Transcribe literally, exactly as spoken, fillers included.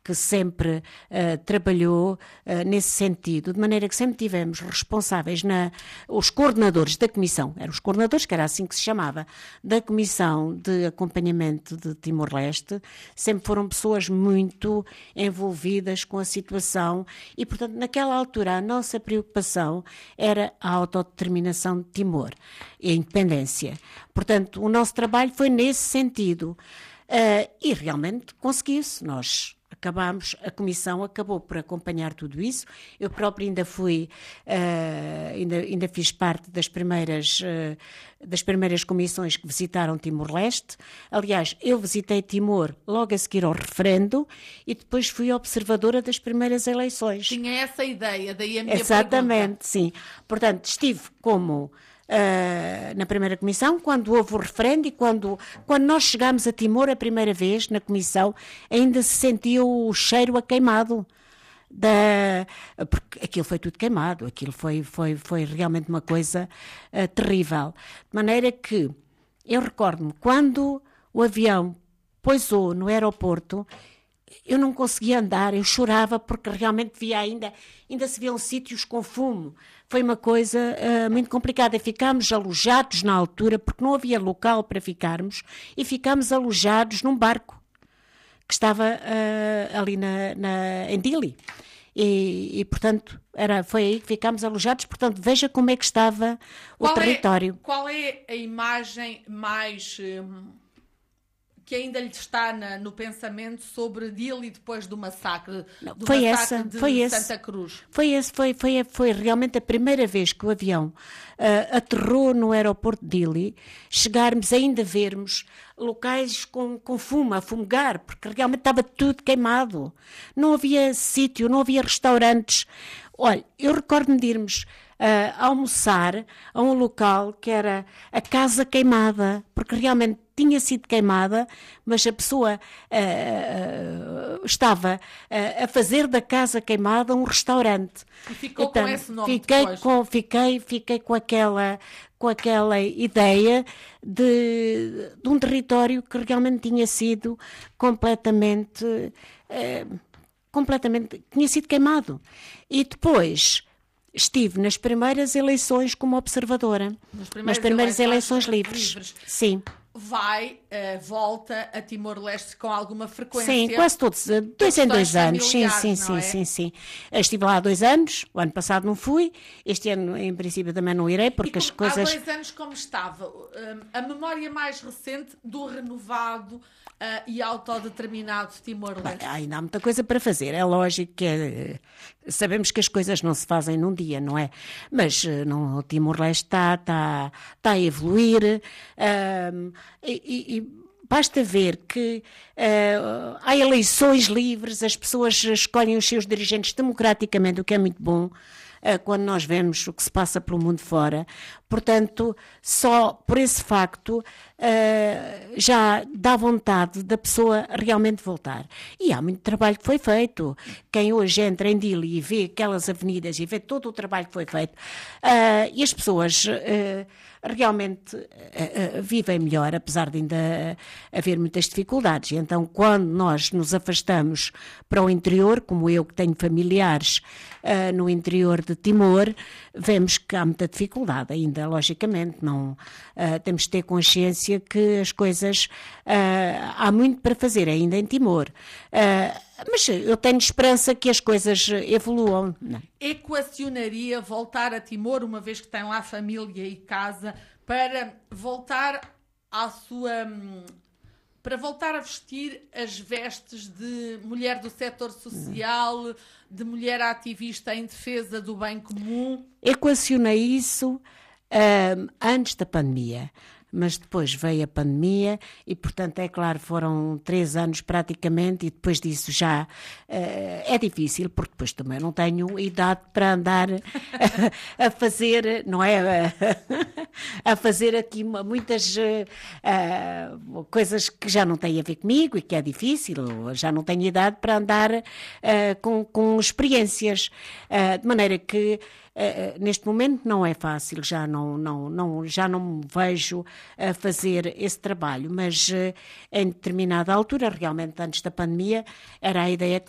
que sempre uh, trabalhou uh, nesse sentido, de maneira que sempre tivemos responsáveis, na, os coordenadores da Comissão, eram os coordenadores, que era assim que se chamava, da Comissão de Acompanhamento de Timor-Leste, sempre foram pessoas muito envolvidas com a situação e, portanto, naquela altura a nossa preocupação era a autodeterminação de Timor e a independência. Portanto, o nosso trabalho foi nesse sentido. Uh, e realmente conseguiu-se. Nós acabámos, a Comissão acabou por acompanhar tudo isso. Eu própria ainda fui, uh, ainda, ainda fiz parte das primeiras, uh, das primeiras comissões que visitaram Timor-Leste. Aliás, eu visitei Timor logo a seguir ao referendo e depois fui observadora das primeiras eleições. Tinha essa ideia, daí a minha Exatamente, pergunta. Sim. Portanto, estive como... Uh, na primeira comissão, quando houve o referendo e quando, quando nós chegámos a Timor a primeira vez na comissão, ainda se sentia o cheiro a queimado. Da, porque aquilo foi tudo queimado, aquilo foi, foi, foi realmente uma coisa uh, terrível. De maneira que, eu recordo-me, quando o avião pousou no aeroporto, eu não conseguia andar, eu chorava porque realmente via ainda, ainda se viam sítios com fumo. Foi uma coisa uh, muito complicada. Ficámos alojados na altura, porque não havia local para ficarmos, e ficámos alojados num barco que estava uh, ali na, na, em Dili. E, e portanto, era, foi aí que ficámos alojados. Portanto, veja como é que estava o qual território. É, qual é a imagem mais... Hum... que ainda lhe está na, no pensamento sobre Dili depois do massacre, Não, do foi massacre essa, de foi Santa esse, Cruz? Foi, esse, foi, foi, foi realmente a primeira vez que o avião uh, aterrou no aeroporto de Dili, chegarmos ainda vermos locais com, com fumo, a fumegar, porque realmente estava tudo queimado. Não havia sítio, não havia restaurantes. Olha, eu recordo-me de irmos uh, almoçar a um local que era a Casa Queimada, porque realmente tinha sido queimada, mas a pessoa uh, uh, estava uh, a fazer da Casa Queimada um restaurante. E ficou então, com esse nome fiquei depois? Com, fiquei, fiquei com aquela, com aquela ideia de, de um território que realmente tinha sido completamente, uh, completamente, tinha sido queimado. E depois... estive nas primeiras eleições como observadora. Nas primeiras, nas primeiras eleições, eleições livres. livres. Sim. Vai, uh, volta a Timor-Leste com alguma frequência? Sim, quase todos, dois em dois anos. Sim, sim, sim, é? sim, sim. Estive lá há dois anos, o ano passado não fui, este ano em princípio também não irei, porque e as como, coisas... Há dois anos como estava? Um, a memória mais recente do renovado uh, e autodeterminado Timor-Leste? Ainda há muita coisa para fazer, é lógico que é, sabemos que as coisas não se fazem num dia, não é? Mas não, o Timor-Leste está, está, está a evoluir um, e, e basta ver que uh, há eleições livres, as pessoas escolhem os seus dirigentes democraticamente, o que é muito bom, uh, quando nós vemos o que se passa pelo mundo fora. Portanto, só por esse facto uh, já dá vontade da pessoa realmente voltar. E há muito trabalho que foi feito. Quem hoje entra em Dili e vê aquelas avenidas e vê todo o trabalho que foi feito, uh, e as pessoas... Uh, realmente uh, uh, vivem melhor, apesar de ainda haver muitas dificuldades. E então, quando nós nos afastamos para o interior, como eu que tenho familiares uh, no interior de Timor, vemos que há muita dificuldade ainda, logicamente. Não, uh, temos de ter consciência que as coisas, uh, há muito para fazer ainda em Timor. Uh, Mas eu tenho esperança que as coisas evoluam. Não. Equacionaria voltar a Timor, uma vez que tem lá família e casa, para voltar à sua... para voltar a vestir as vestes de mulher do setor social, de mulher ativista em defesa do bem comum? Equacionei isso um, antes da pandemia. Mas depois veio a pandemia e, portanto, é claro, foram três anos praticamente e depois disso já uh, é difícil, porque depois também não tenho idade para andar a, a fazer, não é? A fazer aqui muitas uh, coisas que já não têm a ver comigo e que é difícil, já não tenho idade para andar uh, com, com experiências, uh, de maneira que Uh, neste momento não é fácil, já não, não, não, já não me vejo a fazer esse trabalho, mas uh, em determinada altura, realmente antes da pandemia, era a ideia que